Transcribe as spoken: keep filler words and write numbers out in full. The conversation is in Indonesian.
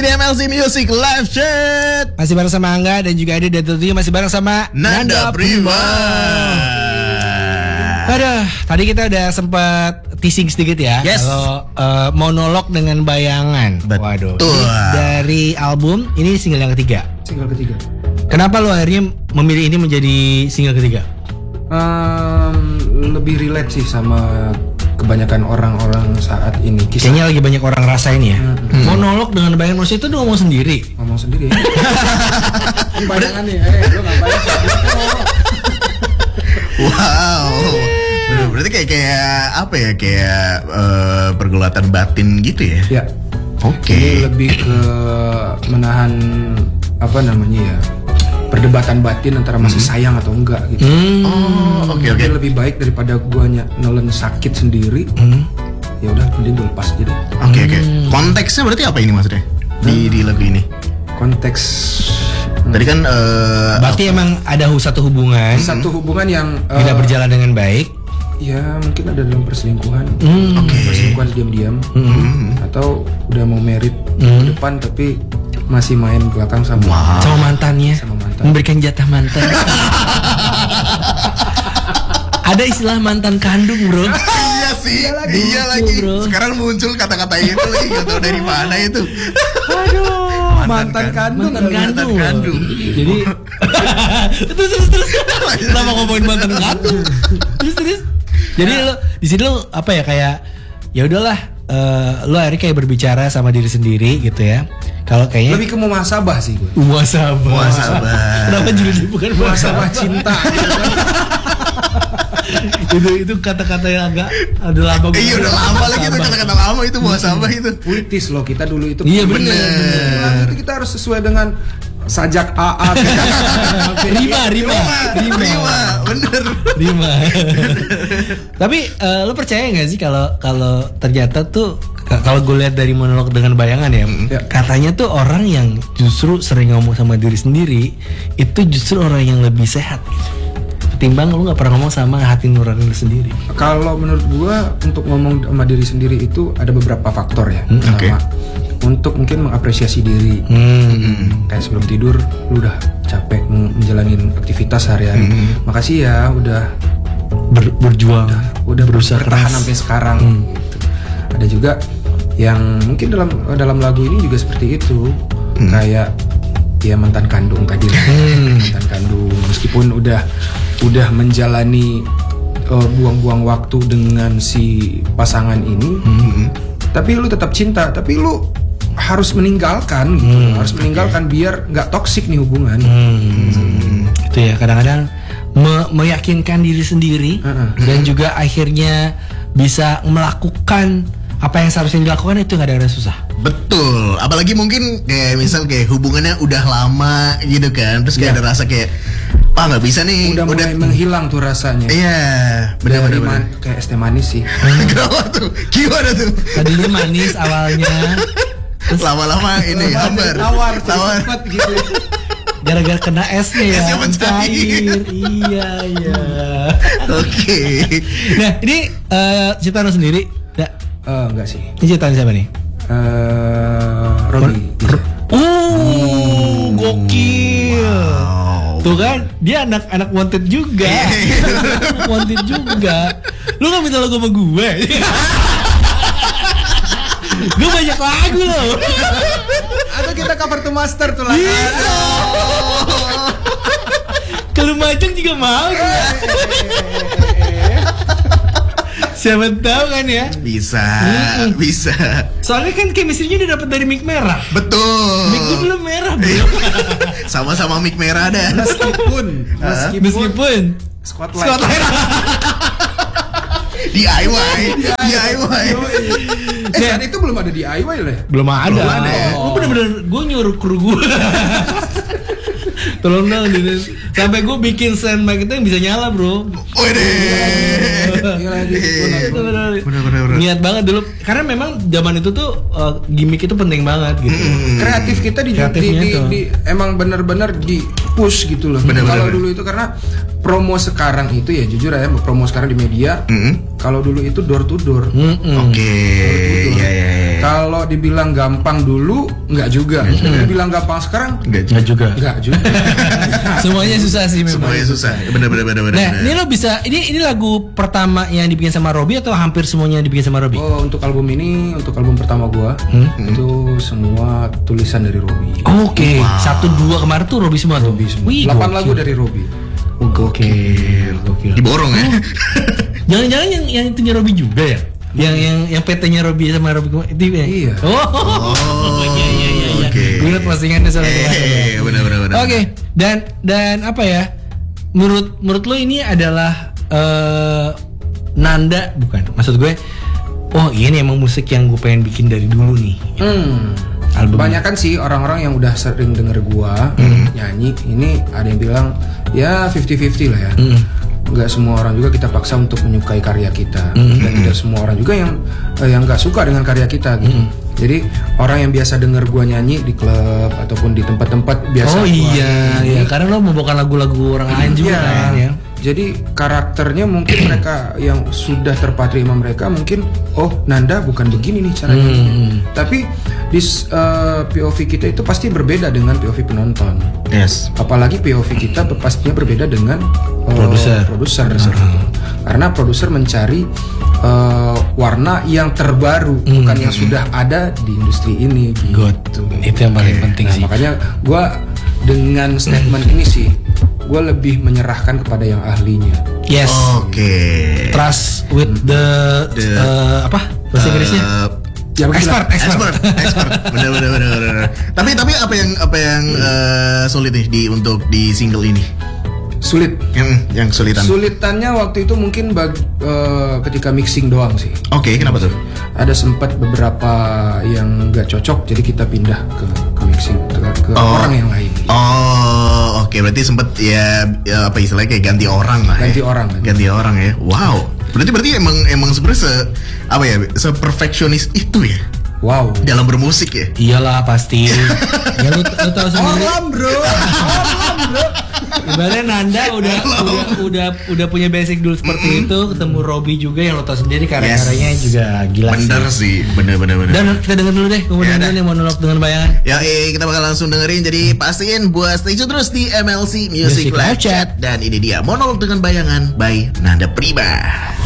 masih di M L C Music Live Chat. Masih bareng sama Angga dan juga Adi, dan tentunya masih bareng sama Nanda, Nanda Prima. Aduh, tadi kita udah sempat teasing sedikit ya. Yes. Kalau uh, monolog dengan bayangan. Betul. Waduh. Ini dari album, ini single yang ketiga. Single ketiga. Kenapa lo akhirnya memilih ini menjadi single ketiga? Um, lebih relate sih sama kebanyakan orang-orang saat ini. Kisah. Kayaknya lagi banyak orang rasain ya. Hmm. Monolog dengan bayangan, maksudnya itu udah ngomong sendiri. Ngomong sendiri. Ya? Ini bayangan nih. Eh, lu ngapain sih? Wow. Berarti kayak kayak apa ya? Kayak uh, pergulatan batin gitu ya? Ya. Oke. Okay. Ini lebih ke menahan apa namanya ya? Perdebatan batin antara masih hmm. sayang atau enggak gitu. Hmm. Oh, oke okay, oke. Okay. Lebih baik daripada gua nelen sakit sendiri. Hmm. Ya udah, mending gue lepas aja deh. Oke okay, oke. Okay. Konteksnya berarti apa ini maksudnya? Di hmm. di lagu ini. Konteks hmm. tadi kan uh, berarti apa? Emang ada satu hubungan. Satu hubungan yang uh, tidak berjalan dengan baik. Ya mungkin ada dalam perselingkuhan. Hmm. Oke. Okay. Perselingkuhan diam-diam. Hmm. Atau udah mau merit hmm. ke depan tapi masih main belakang sama wow. sama mantannya, sama mantan. Memberikan jatah mantan. Ada istilah mantan kandung, bro. Iya sih, iya lagi, iya lagi. Bro. Sekarang muncul kata-kata itu lagi, nggak tahu dari mana itu. Aduh, mantan, mantan kandung, mantan kandung. Mantan kandung. Jadi terus terus terus. Kenapa ngomongin mantan kandung? Terus terus. Jadi lo di sini lo apa ya kayak ya udahlah. Uh, lo akhirnya kayak berbicara sama diri sendiri gitu ya. Kalau kayaknya lebih ke muhasabah sih gue. Muhasabah. Muhasabah. Kenapa judulnya bukan muhasabah cinta? itu itu kata-kata yang agak ada lama. Iya udah lama lagi itu kata-kata lama itu muhasabah itu. Puitis loh kita dulu itu. Iya benar. Nah, itu kita harus sesuai dengan sajak A A. Rima, Rima, Rima, bener. Rima. Tapi uh, lo percaya nggak sih kalau kalau ternyata tuh kalau gue lihat dari monolog dengan bayangan ya, ya, katanya tuh orang yang justru sering ngomong sama diri sendiri itu justru orang yang lebih sehat. Ketimbang lo nggak pernah ngomong sama hati nurani lo sendiri. Kalau menurut gue untuk ngomong sama diri sendiri itu ada beberapa faktor ya. Hmm, Oke. Okay. Untuk mungkin mengapresiasi diri. Hmm. Kayak sebelum tidur lu udah capek menjalani aktivitas sehari-hari. Hmm. Makasih ya udah Ber, berjuang, udah, udah berusaha bertahan keras sampai sekarang. Hmm. Gitu. Ada juga yang mungkin dalam dalam lagu ini juga seperti itu. Hmm. Kayak ya mantan kandung tadi lah. Hmm. Mantan kandung meskipun udah udah menjalani uh, buang-buang waktu dengan si pasangan ini. Hmm. Tapi lu tetap cinta, tapi lu harus meninggalkan gitu, hmm, harus meninggalkan okay. biar nggak toksik nih hubungan. Hmm, hmm. Itu ya kadang-kadang me- meyakinkan diri sendiri uh-uh. dan juga akhirnya bisa melakukan apa yang seharusnya dilakukan itu kadang-kadang susah. Betul, apalagi mungkin kayak misal kayak hubungannya udah lama gitu kan, terus kayak yeah. ada rasa kayak ah nggak bisa nih, udah, udah mulai menghilang tuh rasanya. Iya, benar-benar man, kayak es teh manis sih. Kenapa tuh? Gimana tuh? Tadinya manis awalnya, terus lama-lama ini hambar, tawar, tawar gitu. Gara-gara kena esnya ya, esnya mencair. Iya iya. Oke. Okay. Nah ini uh, ciptaan lo sendiri? Nggak? Uh, enggak sih. Ini ciptaan siapa nih? Uh, Robi. Oh, gokil. Wow. Tuh kan, dia anak-anak wanted juga. Wanted juga. Lu gak minta lagu sama gue? Gue banyak lagu loh. Atau kita cover to master tuh lah. Bisa. Kalau Majang juga mau. Siapa tahu kan ya? Bisa, hmm. bisa. Soalnya kan chemistry-nya udah dapet dari mic merah. Betul. Mic gue belum merah bro. Sama-sama mic merah dah. Meskipun, meskipun, meskipun Spotlight. Spotlight. D I Y, D I Y. Eh saat itu belum ada D I Y lah. Belum ada. Belum ada. Lu bener-bener gue nyuruh kru gue. Tolong dong ini. Sampai gue bikin stand mic itu yang bisa nyala bro. Waduh. Bener-bener. Niat banget dulu. Karena memang zaman itu tuh uh, gimmick itu penting banget gitu. Mm. Kreatif kita di, di, di, di emang bener-bener di push gitu loh. Kalau dulu itu karena promo sekarang itu ya jujur ya promo sekarang di media. Mm-hmm. Kalau dulu itu door to door. Mm-hmm. Oke. Okay. Ya ya ya. Kalau dibilang gampang dulu, nggak juga. Kalau dibilang gampang sekarang, Nggak juga. nggak juga. Semuanya susah sih memang. Semuanya susah. Bener bener bener bener. Nah, bener. ini lo bisa ini ini lagu pertama yang dibikin sama Robby atau hampir semuanya yang dibikin sama Robby? Oh, untuk album ini, untuk album pertama gua, itu semua tulisan dari Robby. Oke, satu dua kemarin tuh Robby semua tuh. Robby semua. Wih, delapan gokil. lagu dari Robby. Gokil, gokil. Diborong ya. Jangan-jangan yang yang itunya Robby juga ya? Yang yang yang P T-nya Robby sama Robby kemarin itu ya? Iya. Oh, Oh, iya iya iya. iya. oke. Gue liat postingannya soalnya. Eh, bener bener bener. Oke, dan dan apa ya? Menurut menurut lo ini adalah eh, nanda bukan? Maksud gue, oh ini emang musik yang gue pengen bikin dari dulu nih. Hmm. Album. Kebanyakan sih orang-orang yang udah sering denger gua nyanyi, ini ada yang bilang ya fifty fifty lah ya. Hmm. Nggak semua orang juga kita paksa untuk menyukai karya kita, dan tidak semua orang juga yang eh, yang nggak suka dengan karya kita gitu. Jadi orang yang biasa denger gua nyanyi di klub ataupun di tempat-tempat biasa Oh gua iya, nyanyi, iya karena lo membawakan lagu-lagu orang lain juga iya. kan ya. Jadi karakternya mungkin mereka yang sudah terpatri sama mereka mungkin oh Nanda bukan begini nih caranya. Hmm. Tapi di uh, P O V kita itu pasti berbeda dengan P O V penonton. Yes. Apalagi P O V kita pastinya berbeda dengan uh, Produser. produser. Karena produser mencari uh, warna yang terbaru, bukan yang sudah ada di industri ini. Good. Gitu. Itu yang paling penting Nah, sih. makanya gue dengan statement ini sih, gue lebih menyerahkan kepada yang ahlinya. Yes. Oke. Trust with the, The- uh, apa bahasa Inggrisnya? Eh, Ya, begitulah. Expert, expert. expert, expert. Bener bener bener bener. Tapi tapi apa yang apa yang eh, sulit nih di untuk di single ini? Sulit. Yang yang kesulitan. Sulitannya waktu itu mungkin bag, eh, ketika mixing doang sih. Oke, kenapa tuh? Ada sempat beberapa yang nggak cocok, jadi kita pindah ke, ke mixing ke, ke Oh. orang yang lain. Oh, oke. Berarti sempet ya, ya apa istilahnya kayak ganti orang lah. Ganti ya. orang. Ganti orang ya. Wow. Berarti berarti emang emang sebenarnya se apa ya? Se perfeksionis itu ya Wow. dalam bermusik ya. Iyalah pasti. Ya lu, lu tahu sendiri. bro. Ibaratnya Nanda udah udah udah udah punya basic dulu seperti itu, ketemu Robby juga yang lo tau sendiri karya-karyanya Yes. juga gila Bener sih. sih, bener bener bener. Dan kita denger dulu deh, kemudian Ya, dah. yang monolog dengan bayangan. Ya, eh, kita bakal langsung dengerin. Jadi pastiin buat stay tune terus di M L C Music Music Live Live Chat. Chat. Dan ini dia monolog dengan bayangan by Nanda Prima.